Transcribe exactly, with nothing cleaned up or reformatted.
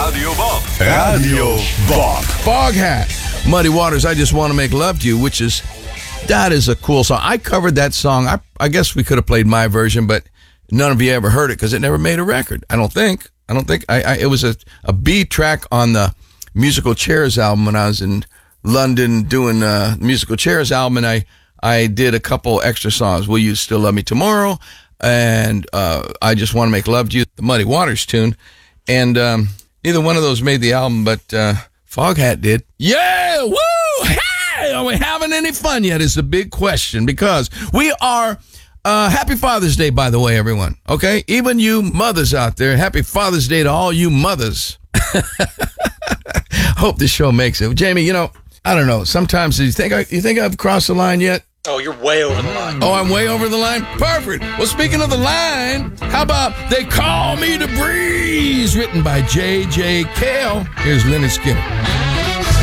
Radio Bob. Radio Bob. Foghat. Muddy Waters, I Just Want to Make Love to You, which is, that is a cool song. I covered that song. I, I guess we could have played my version, but none of you ever heard it because it never made a record. I don't think. I don't think. I, I it was a, a B track on the Musical Chairs album when I was in London doing uh Musical Chairs album, and I, I did a couple extra songs. Will You Still Love Me Tomorrow? And uh, I Just Want to Make Love to You, the Muddy Waters tune. And um, neither one of those made the album, but uh, Foghat did. Yeah, woo! Hey! Are we having any fun yet is the big question, because we are, uh, happy Father's Day, by the way, everyone. Okay? Even you mothers out there, happy Father's Day to all you mothers. Hope this show makes it. Jamie, you know, I don't know. Sometimes, do you think, I, you think I've crossed the line yet? Oh, you're way over the line. Oh, I'm way over the line? Perfect. Well, speaking of the line, how about They Call Me the Breeze, written by J J. Cale. Here's Leonard Skinner.